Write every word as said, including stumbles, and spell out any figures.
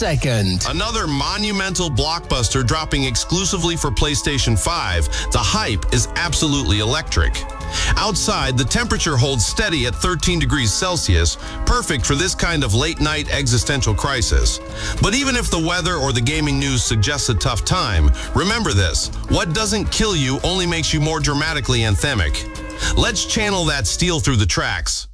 second. Another monumental blockbuster dropping exclusively for PlayStation five, the hype is absolutely electric. Outside, the temperature holds steady at thirteen degrees Celsius, perfect for this kind of late-night existential crisis. But even if the weather or the gaming news suggests a tough time, remember this: what doesn't kill you only makes you more dramatically anthemic. Let's channel that steel through the tracks.